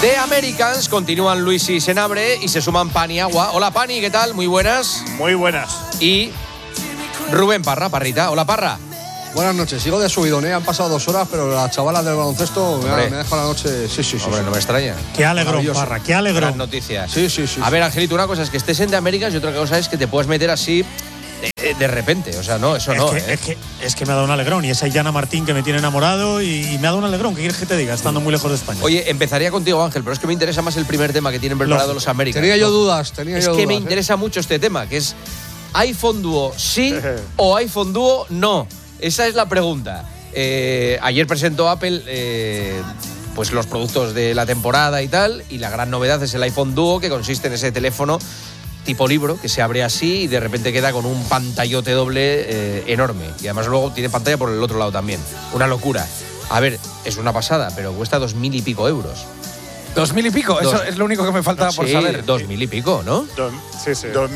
The Americans. Continúan Luis y Senabre y se suman Pani y Agua. Hola Pani, ¿qué tal? Muy buenas. Muy buenas. Y Rubén Parra, Parrita. Hola Parra. Buenas noches, sigo de subidón, Han pasado 2 horas, pero las chavalas del baloncesto me dejan la noche. Sí. Hombre, no me extraña. Qué alegrón, Parra, qué alegrón. Gran noticia. Sí. A ver, Angelito, una cosa es que estés en The Americans y otra cosa es que te puedes meter así de repente. O sea, no, eso no. Es que me ha dado un alegrón. Y esa Yana Martín que me tiene enamorado y me ha dado un alegrón. ¿Qué quieres que te diga? Estando muy lejos de España. Oye, empezaría contigo, Ángel, pero es que me interesa más el primer tema que tienen preparado los Americans. Tenía yo dudas. Es que me interesa mucho este tema, que es iPhone Duo sí o iPhone Duo no. Esa es la pregunta. Ayer presentó Apple pues los productos de la temporada y tal, y la gran novedad es el iPhone Duo, que consiste en ese teléfono tipo libro que se abre así y de repente queda con un pantallote doble enorme. Y además luego tiene pantalla por el otro lado también. Una locura. A ver, es una pasada, pero cuesta 2.000 y pico euros. 2.000 y pico, eso es lo único que me faltaba por saber. 2.000 y pico, ¿no? Sí.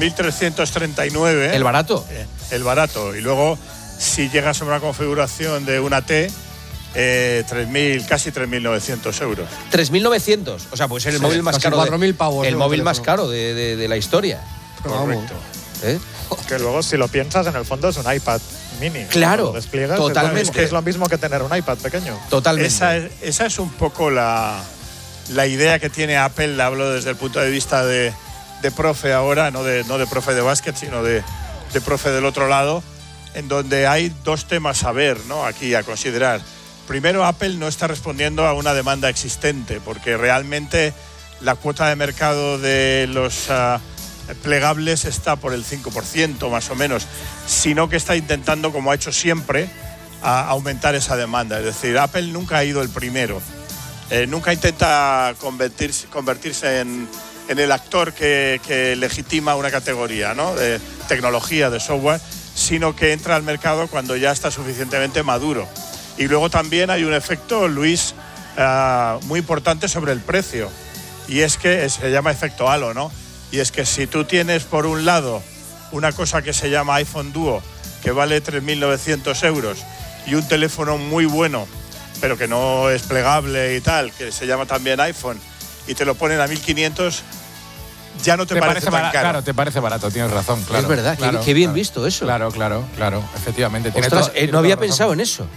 2.339. ¿El barato? El barato. Y luego, si llegas a una configuración de una T, casi 3.900 euros. 3.900. O sea, puede ser el móvil más caro. 4.000 pavos. El móvil más caro de la historia. Correcto. Que luego, si lo piensas, en el fondo es un iPad mini. Claro, despliegas, totalmente. Es que es lo mismo que tener un iPad pequeño. Totalmente. Esa es un poco la idea que tiene Apple. Hablo desde el punto de vista de profe ahora, no de profe de básquet, sino de profe del otro lado, en donde hay 2 temas a ver, ¿no? Aquí a considerar. Primero, Apple no está respondiendo a una demanda existente, porque realmente la cuota de mercado de los plegables está por el 5% más o menos, sino que está intentando, como ha hecho siempre, aumentar esa demanda. Es decir, Apple nunca ha ido el primero, nunca intenta convertirse en el actor que legitima una categoría, ¿no? De tecnología, de software, sino que entra al mercado cuando ya está suficientemente maduro. Y luego también hay un efecto, Luis, muy importante sobre el precio, y es que se llama efecto halo, ¿no? Y es que si tú tienes por un lado una cosa que se llama iPhone Duo, que vale 3.900 euros, y un teléfono muy bueno, pero que no es plegable y tal, que se llama también iPhone, y te lo ponen a 1.500, ya no te parece tan caro. Claro, te parece barato, tienes razón. Claro, es verdad, claro, qué bien visto eso. Claro, efectivamente. Ostras, no había pensado en eso.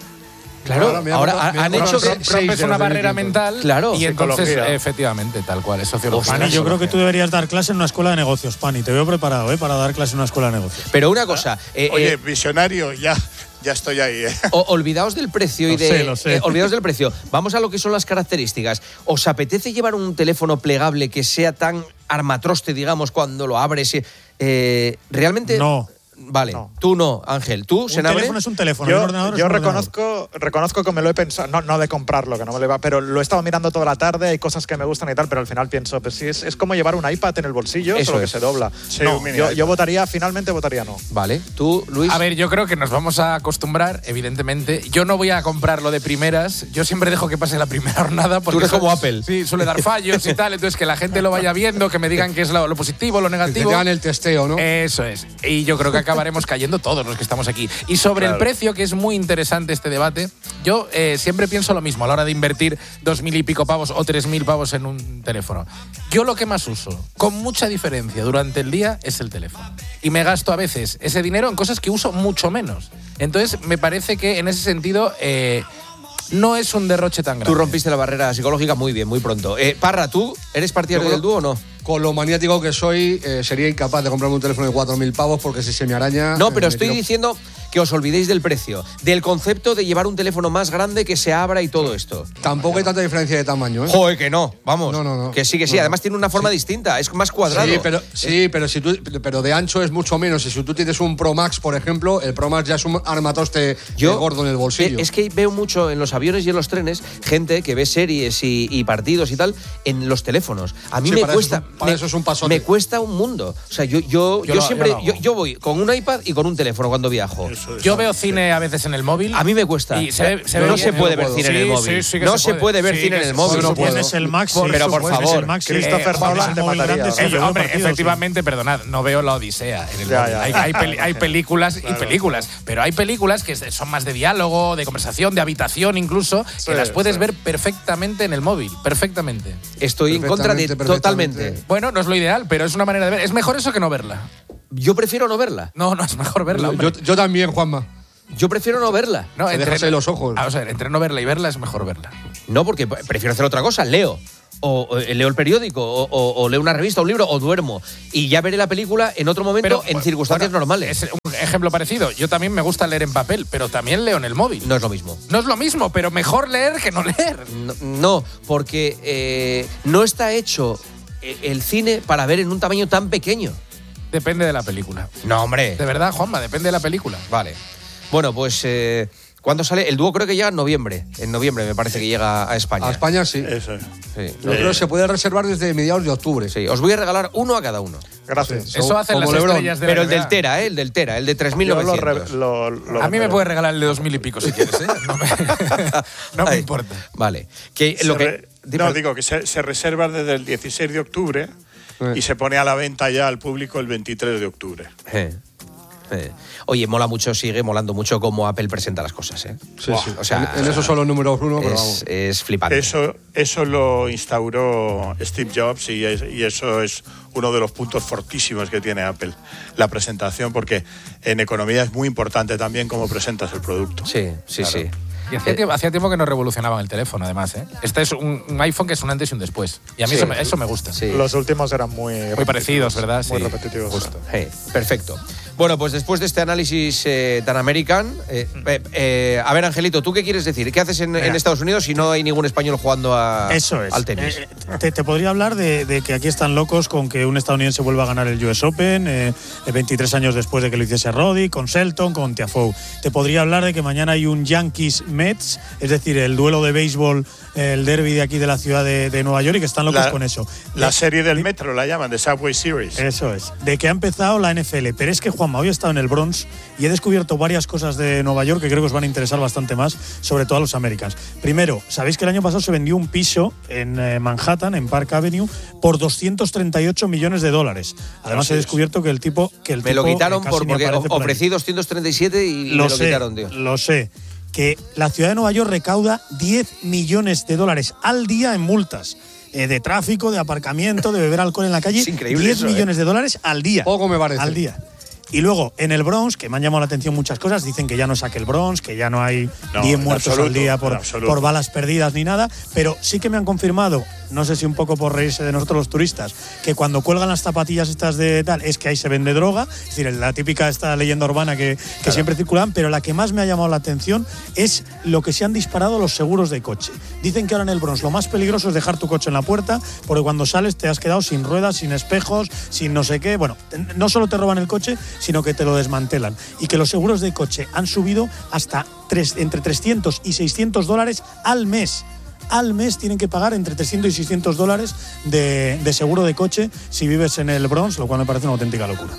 Claro, ahora han hecho que rompes una barrera mental. Claro, y entonces, efectivamente, tal cual, es sociología. Pani, yo creo que tú deberías dar clase en una escuela de negocios, Pani. Te veo preparado para dar clase en una escuela de negocios. Pero una cosa. Oye, visionario, ya estoy ahí. Olvidaos del precio Lo sé. olvidaos del precio. Vamos a lo que son las características. ¿Os apetece llevar un teléfono plegable que sea tan armatroste, digamos, cuando lo abres? Realmente. No. Vale, no. Tú no, Ángel. ¿Tú, Senabre? Un teléfono es un teléfono, yo, un ordenador yo es un reconozco que me lo he pensado, no de comprarlo, que no me lo iba, pero lo he estado mirando toda la tarde, hay cosas que me gustan y tal, pero al final pienso, pues sí, es como llevar un iPad en el bolsillo, solo que se dobla. Sí, no, yo finalmente votaría no. Vale, ¿tú, Luis? A ver, yo creo que nos vamos a acostumbrar, evidentemente. Yo no voy a comprarlo de primeras, yo siempre dejo que pase la primera jornada. Porque tú eres como Apple. Sí, suele dar fallos y tal, entonces que la gente lo vaya viendo, que me digan qué es lo positivo, lo negativo. Que te hagan el testeo, ¿no? Eso es. Y yo creo que acabaremos cayendo todos los que estamos aquí. Y sobre el precio, que es muy interesante este debate, yo siempre pienso lo mismo a la hora de invertir 2.000 y pico pavos o 3.000 pavos en un teléfono. Yo lo que más uso, con mucha diferencia durante el día, es el teléfono. Y me gasto a veces ese dinero en cosas que uso mucho menos. Entonces, me parece que en ese sentido no es un derroche tan grande. Tú rompiste la barrera psicológica muy bien, muy pronto. Parra, ¿tú eres partidario del Duo o no? Con lo maniático que soy, sería incapaz de comprarme un teléfono de 4.000 pavos porque si se me araña… No, pero estoy diciendo que os olvidéis del precio, del concepto de llevar un teléfono más grande que se abra y todo esto. Tampoco hay tanta diferencia de tamaño, ¿eh? Joder, que no, vamos. No. Que sí, No. Además tiene una forma distinta, es más cuadrado. Pero de ancho es mucho menos. Y si tú tienes un Pro Max, por ejemplo, el Pro Max ya es un armatoste gordo en el bolsillo. Es que veo mucho en los aviones y en los trenes gente que ve series y partidos y tal en los teléfonos. A mí me cuesta… Eso es un pasote. Me cuesta un mundo. O sea, yo siempre voy con un iPad y con un teléfono cuando viajo. Yo veo cine a veces en el móvil. A mí me cuesta. Y se ve no bien. se puede ver cine en el móvil. Sí, que no se puede ver Sí, cine en que el móvil. no puedo. Tienes el Max. Pero por favor, Christopher Nolan te mataría. Hombre, efectivamente, perdonad, no veo la Odisea en el móvil. Hay películas y películas, pero hay películas que son más de diálogo, de conversación, de habitación incluso, que las puedes ver perfectamente en el móvil, perfectamente. Estoy en contra de totalmente. Bueno, no es lo ideal, pero es una manera de ver. Es mejor eso que no verla. Yo prefiero no verla. No, es mejor verla, hombre. Yo también, Juanma. Yo prefiero no verla. No, Déjase los ojos. Vamos a ver, entre no verla y verla es mejor verla. No, porque prefiero hacer otra cosa. Leo. O leo el periódico, o leo una revista, un libro, o duermo. Y ya veré la película en otro momento, en circunstancias normales. Es un ejemplo parecido. Yo también me gusta leer en papel, pero también leo en el móvil. No es lo mismo. No es lo mismo, pero mejor leer que no leer. No, porque no está hecho el cine para ver en un tamaño tan pequeño. Depende de la película. No, hombre. De verdad, Juanma, depende de la película. Vale. Bueno, pues ¿cuándo sale? El dúo creo que llega en noviembre. En noviembre me parece que llega a España. A España sí. Eso es. Sí. Yo creo que se puede reservar desde mediados de octubre. Sí, os voy a regalar uno a cada uno. Gracias. Eso hacen las como LeBron. estrellas de la Pero el del NBA. Tera, el del Tera, el de 3.900. A mí me puedes regalar el de 2.000 y pico si quieres, ¿eh? No me importa. Vale. Que Digo que se reserva desde el 16 de octubre y se pone a la venta ya al público el 23 de octubre. Oye, mola mucho, sigue molando mucho cómo Apple presenta las cosas, ¿eh? Sí, sí. O sea, en eso son los números uno, pero vamos. es flipante. Eso lo instauró Steve Jobs y eso es uno de los puntos fortísimos que tiene Apple, la presentación, porque en economía es muy importante también cómo presentas el producto. Sí. Y hacía tiempo que no revolucionaban el teléfono, además, ¿eh? Este es un iPhone que es un antes y un después. Y a mí eso me gusta. Sí. Los últimos eran muy parecidos, ¿verdad? Muy Sí. repetitivos. Justo. Perfecto. Bueno, pues después de este análisis tan americano, a ver, Angelito, ¿tú qué quieres decir? ¿Qué haces en Estados Unidos si no hay ningún español jugando Eso es. al tenis? Te podría hablar de que aquí están locos con que un estadounidense vuelva a ganar el US Open 23 años después de que lo hiciese Roddy, con Shelton, con Tiafoe. Te podría hablar de que mañana hay un Yankees-Mets, es decir, el duelo de béisbol, el derby de aquí de la ciudad de Nueva York, y que están locos con eso. La serie del metro la llaman, de Subway Series. Eso es. De que ha empezado la NFL. Pero es que, Juanma, hoy he estado en el Bronx y he descubierto varias cosas de Nueva York que creo que os van a interesar bastante más, sobre todo a los americanos. Primero, ¿sabéis que el año pasado se vendió un piso en Manhattan, en Park Avenue, por $238 millones? Además, he descubierto que el tipo... me lo quitaron porque ofrecí 237 y me lo quitaron, tío. Lo sé. Que la ciudad de Nueva York recauda $10 millones al día en multas. De tráfico, de aparcamiento, de beber alcohol en la calle. Es increíble 10 eso, millones de dólares al día. Poco me parece. Al día. Y luego, en el Bronx, que me han llamado la atención muchas cosas, dicen que ya no saque el Bronx, que ya no hay 10 muertos al día por balas perdidas ni nada, pero sí que me han confirmado, no sé si un poco por reírse de nosotros los turistas, que cuando cuelgan las zapatillas estas de tal, es que ahí se vende droga, es decir, la típica esta leyenda urbana que siempre circulan, pero la que más me ha llamado la atención es lo que se han disparado los seguros de coche. Dicen que ahora en el Bronx lo más peligroso es dejar tu coche en la puerta, porque cuando sales te has quedado sin ruedas, sin espejos, sin no sé qué. Bueno, no solo te roban el coche, sino que te lo desmantelan. Y que los seguros de coche han subido hasta entre $300 y $600 al mes. Al mes tienen que pagar entre $300 y $600 de seguro de coche si vives en el Bronx, lo cual me parece una auténtica locura.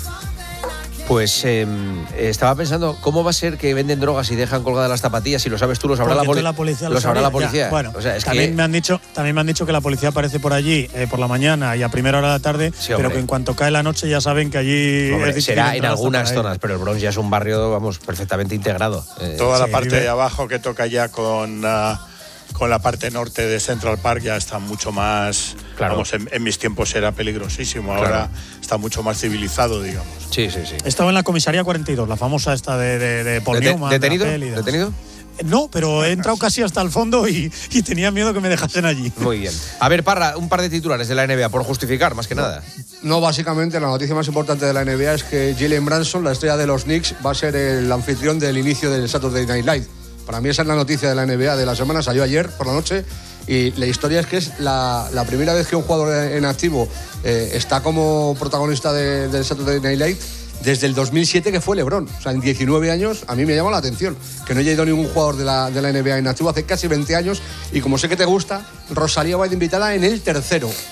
Pues estaba pensando, ¿cómo va a ser que venden drogas y dejan colgadas las zapatillas? Si lo sabes tú, lo sabrá la policía. Lo sabrá la policía. Bueno, o sea, es también me han dicho que la policía aparece por allí por la mañana y a primera hora de la tarde, sí, pero que en cuanto cae la noche ya saben que allí... Hombre, será en algunas zonas, pero el Bronx ya es un barrio, vamos, perfectamente integrado. Toda la parte de abajo que toca ya con la parte norte de Central Park ya está mucho más... Claro. Vamos, en mis tiempos era peligrosísimo, ahora está mucho más civilizado, digamos. Sí. Estaba en la comisaría 42, la famosa esta de Paul Newman. ¿Detenido? No, pero he entrado casi hasta el fondo y tenía miedo que me dejasen allí. Muy bien. A ver, Parra, un par de titulares de la NBA, por justificar, más que nada. No, básicamente la noticia más importante de la NBA es que Jalen Brunson, la estrella de los Knicks, va a ser el anfitrión del inicio del Saturday Night Live. Para mí esa es la noticia de la NBA de la semana, salió ayer por la noche y la historia es que es la primera vez que un jugador en activo está como protagonista del Saturday Night Live desde el 2007, que fue LeBron. O sea, en 19 años a mí me llama la atención que no haya ido ningún jugador de la NBA en activo hace casi 20 años y como sé que te gusta, Rosalía va a ir invitada en el tercero.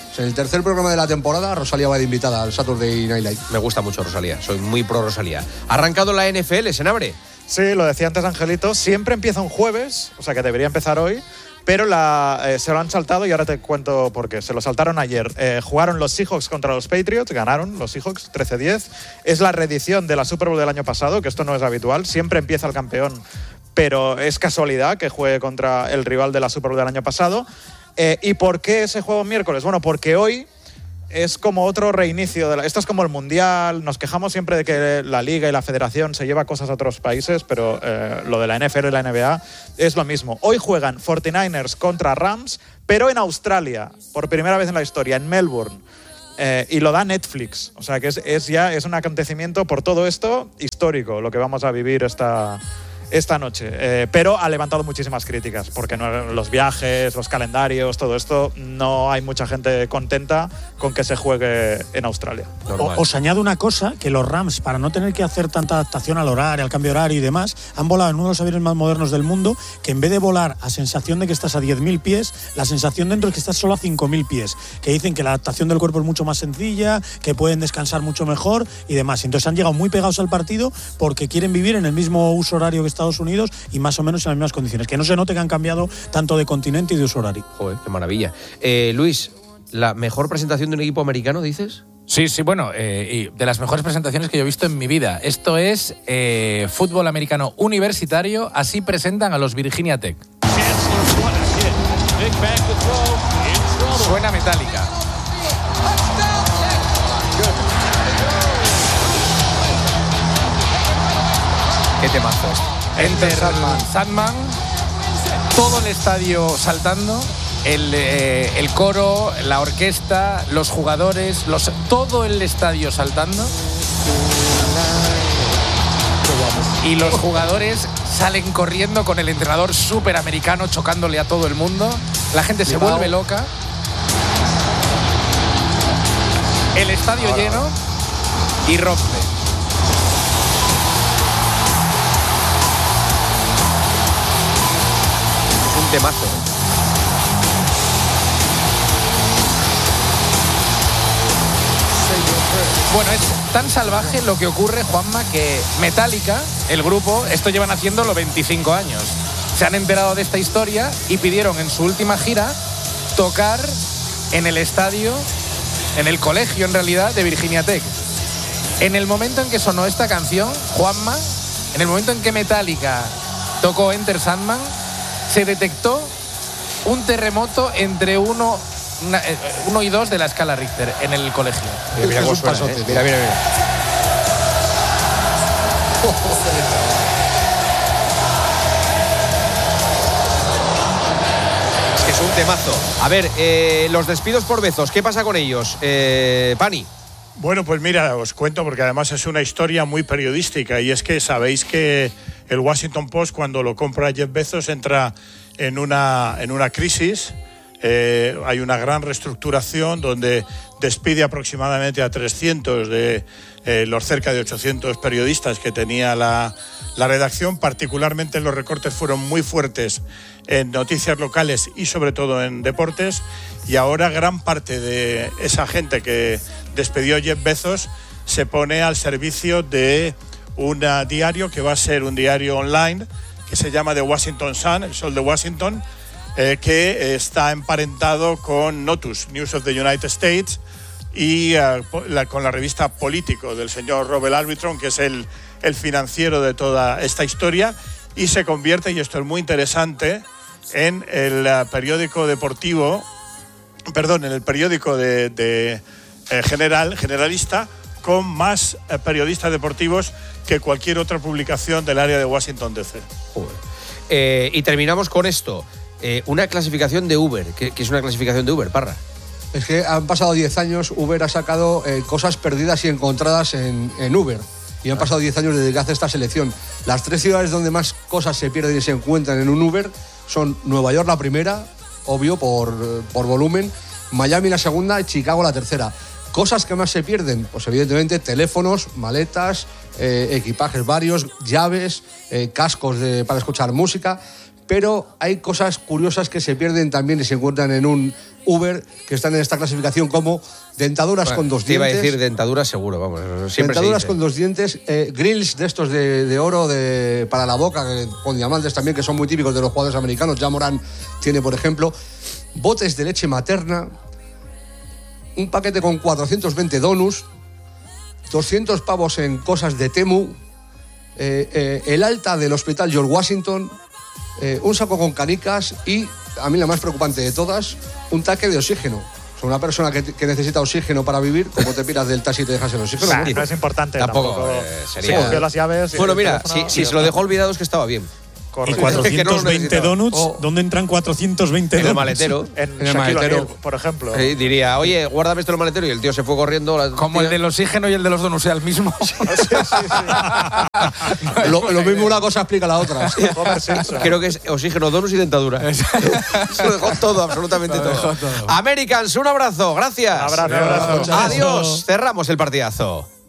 En el tercer programa de la temporada, Rosalía va de invitada al Saturday Night Live. Me gusta mucho Rosalía, soy muy pro Rosalía. ¿Ha arrancado la NFL, Senabre? Sí, lo decía antes Angelito, siempre empieza un jueves, o sea que debería empezar hoy, pero se lo han saltado y ahora te cuento por qué. Se lo saltaron ayer. Jugaron los Seahawks contra los Patriots, ganaron los Seahawks 13-10. Es la reedición de la Super Bowl del año pasado, que esto no es habitual. Siempre empieza el campeón, pero es casualidad que juegue contra el rival de la Super Bowl del año pasado. ¿Y por qué ese juego miércoles? Bueno, porque hoy es como otro reinicio. Esto es como el Mundial. Nos quejamos siempre de que la Liga y la Federación se lleva cosas a otros países, pero lo de la NFL y la NBA es lo mismo. Hoy juegan 49ers contra Rams, pero en Australia, por primera vez en la historia, en Melbourne. Y lo da Netflix. O sea que es un acontecimiento por todo esto histórico, lo que vamos a vivir esta noche, pero ha levantado muchísimas críticas porque los viajes, los calendarios, todo esto, no hay mucha gente contenta con que se juegue en Australia. Os añado una cosa, que los Rams, para no tener que hacer tanta adaptación al horario, al cambio horario y demás, han volado en uno de los aviones más modernos del mundo, que en vez de volar a sensación de que estás a 10.000 pies, la sensación dentro es que estás solo a 5.000 pies, que dicen que la adaptación del cuerpo es mucho más sencilla, que pueden descansar mucho mejor y demás. Entonces han llegado muy pegados al partido porque quieren vivir en el mismo uso horario que Estados Unidos y más o menos en las mismas condiciones. Que no se note que han cambiado tanto de continente y de uso horario. Joder, qué maravilla. Luis, ¿la mejor presentación de un equipo americano, dices? Sí, bueno, y de las mejores presentaciones que yo he visto en mi vida. Esto es fútbol americano universitario, así presentan a los Virginia Tech. Suena Metallica. Qué temazo. Enter Sandman, todo el estadio saltando, el coro, la orquesta, los jugadores, todo el estadio saltando. Y los jugadores salen corriendo con el entrenador súper americano chocándole a todo el mundo. La gente se vuelve loca. El estadio lleno y rompe. Temazo. Bueno, es tan salvaje lo que ocurre, Juanma, que Metallica, el grupo, esto llevan haciéndolo 25 años. Se han enterado de esta historia y pidieron en su última gira tocar en el estadio, en el colegio en realidad, de Virginia Tech. En el momento en que sonó esta canción, Juanma, en el momento en que Metallica tocó Enter Sandman, se detectó un terremoto entre 1 y 2 de la escala Richter en el colegio. Mira cómo suena, Mira. Es que es un temazo. A ver, los despidos por Bezos, ¿qué pasa con ellos? Pani. Bueno, pues mira, os cuento porque además es una historia muy periodística y es que sabéis que el Washington Post, cuando lo compra Jeff Bezos, entra en una crisis. Hay una gran reestructuración donde despide aproximadamente a 300 de los cerca de 800 periodistas que tenía la redacción. Particularmente los recortes fueron muy fuertes en noticias locales y sobre todo en deportes. Y ahora gran parte de esa gente que despedió Jeff Bezos se pone al servicio de un diario que va a ser un diario online que se llama The Washington Sun, el Sol de Washington, que está emparentado con Notus, News of the United States, y con la revista Político del señor Robert Arbitron, que es el financiero de toda esta historia, y se convierte, y esto es muy interesante, en el periódico deportivo, en el periódico generalista, con más periodistas deportivos que cualquier otra publicación del área de Washington DC. Y terminamos con esto. Una clasificación de Uber. ¿Qué es una clasificación de Uber, Parra? Es que han pasado 10 años, Uber ha sacado cosas perdidas y encontradas en Uber. Y han pasado 10 años desde que hace esta selección. Las 3 ciudades donde más cosas se pierden y se encuentran en un Uber son Nueva York la primera, obvio, por volumen, Miami la segunda y Chicago la tercera. Cosas que más se pierden, pues evidentemente teléfonos, maletas, equipajes varios, llaves, cascos para escuchar música, pero hay cosas curiosas que se pierden también y se encuentran en un Uber, que están en esta clasificación como dentaduras con 2 Te iba a dientes. decir dentaduras seguro, vamos. Siempre Dentaduras se dice. con 2 dientes, grills de estos de oro para la boca, con diamantes también, que son muy típicos de los jugadores americanos. Ja Morant tiene, por ejemplo, botes de leche materna, un paquete con 420 donuts, 200 pavos en cosas de Temu, el alta del hospital George Washington, un saco con canicas y, a mí la más preocupante de todas, un tanque de oxígeno. O sea, una persona que necesita oxígeno para vivir, como te piras del taxi y te dejas el oxígeno. Nah, no es importante. Tampoco, sería. Se cogió las llaves. Bueno, mira, si se lo dejó olvidado es que estaba bien. Y Correcto. 420 donuts, ¿dónde entran 420 En donuts? el maletero. En el Shaquille maletero. O'Neal, por ejemplo. Diría, oye, guárdame esto en el maletero, y el tío se fue corriendo. Como el del oxígeno y el de los donuts sea el mismo. Lo mismo una cosa explica la otra. Homer Simpson. Creo que es oxígeno, donuts y dentadura. Se lo dejó todo, absolutamente todo. Americans, un abrazo, gracias. Un abrazo. Adiós, cerramos el partidazo.